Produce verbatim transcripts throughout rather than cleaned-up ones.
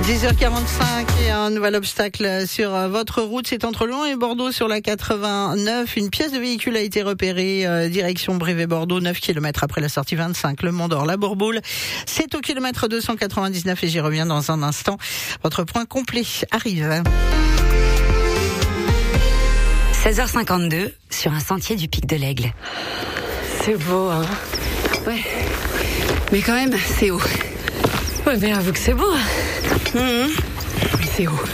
dix heures quarante-cinq et un nouvel obstacle sur votre route. C'est entre Lyon et Bordeaux sur la quatre-vingt-neuf. Une pièce de véhicule a été repérée euh, direction Brive-et-Bordeaux, neuf kilomètres après la sortie vingt-cinq, le Mont d'Or, la Bourboule. C'est au kilomètre deux cent quatre-vingt-dix-neuf et j'y reviens dans un instant. Votre point complet arrive. seize heures cinquante-deux sur un sentier du Pic de l'Aigle. C'est beau, hein. Ouais. Mais quand même, c'est haut. Ouais, mais avoue que c'est beau. Mmh. Mais c'est haut.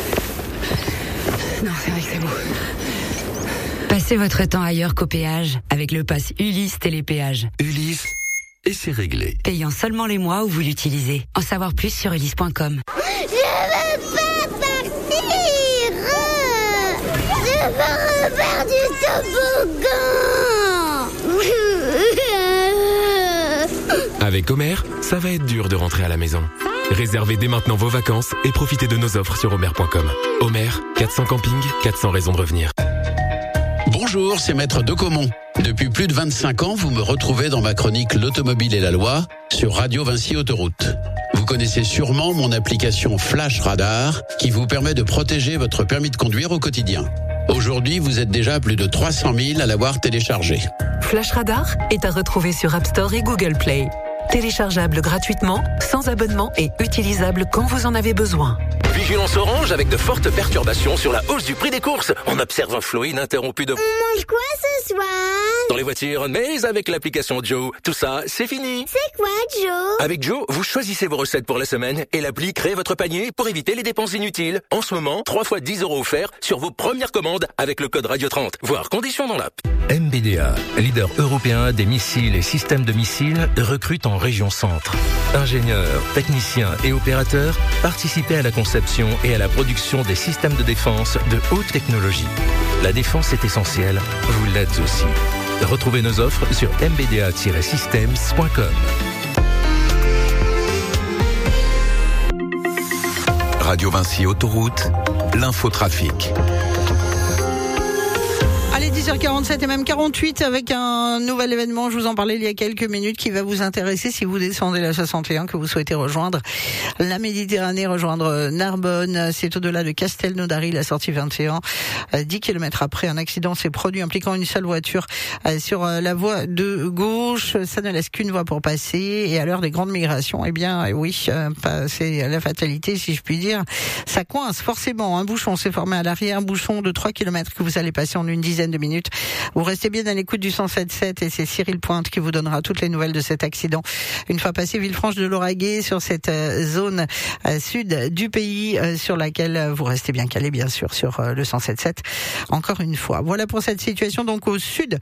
Non, c'est vrai que c'est beau. Passez votre temps ailleurs qu'au péage avec le pass Ulysse Télépéage. Ulysse, et c'est réglé. Payant seulement les mois où vous l'utilisez. En savoir plus sur ulysse point com. Je veux pas partir. Je veux refaire du toboggan. Avec Homer, ça va être dur de rentrer à la maison. Réservez dès maintenant vos vacances et profitez de nos offres sur homer point com. Homer, quatre cents campings, quatre cents raisons de revenir. Bonjour, c'est Maître Decomont. Depuis plus de vingt-cinq ans, vous me retrouvez dans ma chronique L'Automobile et la Loi sur Radio Vinci Autoroute. Vous connaissez sûrement mon application Flash Radar qui vous permet de protéger votre permis de conduire au quotidien. Aujourd'hui, vous êtes déjà à plus de trois cent mille à l'avoir téléchargé. Flash Radar est à retrouver sur App Store et Google Play. Téléchargeable gratuitement, sans abonnement et utilisable quand vous en avez besoin. Vigilance orange avec de fortes perturbations sur la hausse du prix des courses. On observe un flot ininterrompu de... On mange quoi ce soir? Dans les voitures, mais avec l'application Joe. Tout ça, c'est fini. C'est quoi, Joe? Avec Joe, vous choisissez vos recettes pour la semaine et l'appli crée votre panier pour éviter les dépenses inutiles. En ce moment, trois fois dix euros offerts sur vos premières commandes avec le code Radio trente. Voire conditions dans l'app. M B D A, leader européen des missiles et systèmes de missiles, recrute en région centre. Ingénieurs, techniciens et opérateurs, participez à la conception et à la production des systèmes de défense de haute technologie. La défense est essentielle, vous l'êtes aussi. Retrouvez nos offres sur m b d a tiret systems point com. Radio Vinci Autoroute, l'infotrafic. Allez, dix heures quarante-sept et même quarante-huit avec un nouvel événement, je vous en parlais il y a quelques minutes, qui va vous intéresser si vous descendez la soixante et un, que vous souhaitez rejoindre la Méditerranée, rejoindre Narbonne. C'est au-delà de Castelnaudary, la sortie vingt et un. dix kilomètres après, un accident s'est produit impliquant une seule voiture sur la voie de gauche. Ça ne laisse qu'une voie pour passer. Et à l'heure des grandes migrations, eh bien, oui, c'est la fatalité, si je puis dire. Ça coince forcément. Un bouchon s'est formé à l'arrière, bouchon de trois kilomètres que vous allez passer en une dizaine de minutes. Vous restez bien à l'écoute du cent sept sept et c'est Cyril Pointe qui vous donnera toutes les nouvelles de cet accident. Une fois passé Villefranche de Lauragais, sur cette zone sud du pays sur laquelle vous restez bien calé, bien sûr, sur le cent sept sept. Encore une fois. Voilà pour cette situation donc au sud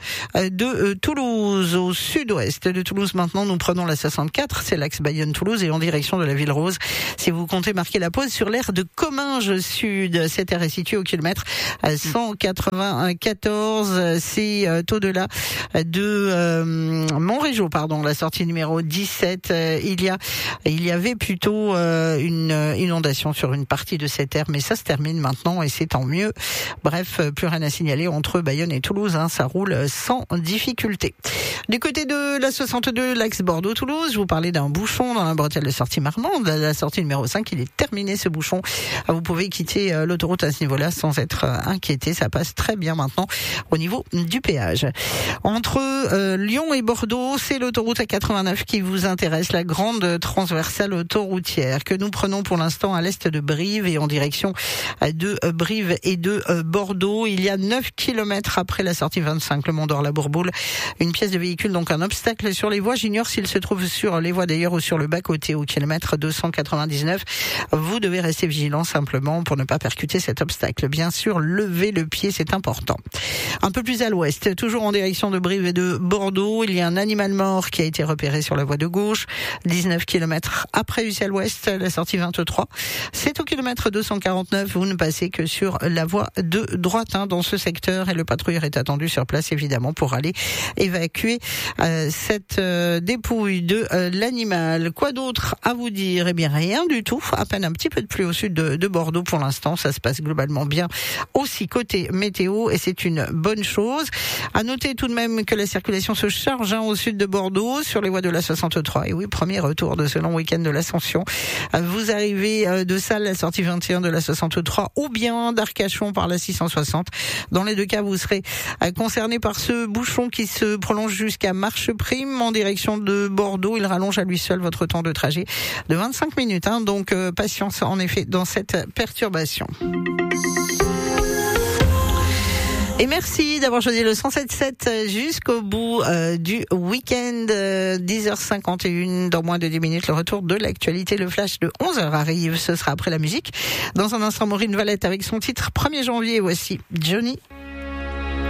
de Toulouse, au sud-ouest de Toulouse. Maintenant, nous prenons la soixante-quatre, c'est l'axe Bayonne-Toulouse et en direction de la Ville Rose. Si vous comptez marquer la pause sur l'aire de Comminges Sud, cette aire est située au kilomètre cent quatre-vingt-quatorze. C'est au-delà de euh, Montrégeau, pardon, la sortie numéro dix-sept. Euh, il y a, il y avait plutôt euh, une inondation sur une partie de cette aire, mais ça se termine maintenant et c'est tant mieux. Bref, plus rien à signaler entre Bayonne et Toulouse, hein, ça roule sans difficulté. Du côté de la soixante-deux, l'axe Bordeaux-Toulouse, je vous parlais d'un bouchon dans la bretelle de sortie Marmande. La sortie numéro cinq, il est terminé ce bouchon. Vous pouvez quitter euh, l'autoroute à ce niveau-là sans être euh, inquiété. Ça passe très bien maintenant au niveau du péage. Entre euh, Lyon et Bordeaux, c'est l'autoroute A quatre-vingt-neuf qui vous intéresse, la grande transversale autoroutière que nous prenons pour l'instant à l'est de Brive et en direction de euh, Brive et de euh, Bordeaux. Il y a neuf kilomètres après la sortie vingt-cinq, le Mont d'Or, la Bourboule. Une pièce de véhicule, donc un obstacle sur les voies. J'ignore s'il se trouve sur les voies d'ailleurs ou sur le bas-côté au kilomètre deux cent quatre-vingt-dix-neuf. Vous devez rester vigilant simplement pour ne pas percuter cet obstacle. Bien sûr, levez le pied, c'est important. Un peu plus à l'ouest, toujours en direction de Brive et de Bordeaux, il y a un animal mort qui a été repéré sur la voie de gauche, dix-neuf kilomètres après Ussel-Ouest, la sortie vingt-trois. C'est au kilomètre deux cent quarante-neuf, vous ne passez que sur la voie de droite hein, dans ce secteur et le patrouilleur est attendu sur place évidemment pour aller évacuer euh, cette euh, dépouille de euh, l'animal. Quoi d'autre à vous dire? Eh bien rien du tout, à peine un petit peu de pluie au sud de, de Bordeaux pour l'instant, ça se passe globalement bien aussi côté météo et c'est une une bonne chose. À noter tout de même que la circulation se charge hein, au sud de Bordeaux, sur les voies de la soixante-trois. Et oui, premier retour de ce long week-end de l'Ascension. Vous arrivez de Salles, la sortie vingt et un de la soixante-trois, ou bien d'Arcachon par la six cent soixante. Dans les deux cas, vous serez concerné par ce bouchon qui se prolonge jusqu'à Marcheprime en direction de Bordeaux. Il rallonge à lui seul votre temps de trajet de vingt-cinq minutes. Hein, donc euh, patience en effet dans cette perturbation. Et merci d'avoir choisi le cent sept sept jusqu'au bout euh, du week-end. Euh, dix heures cinquante et une, dans moins de dix minutes, le retour de l'actualité. Le flash de onze heures arrive, ce sera après la musique. Dans un instant, Maureen Valette avec son titre premier janvier. Voici Johnny.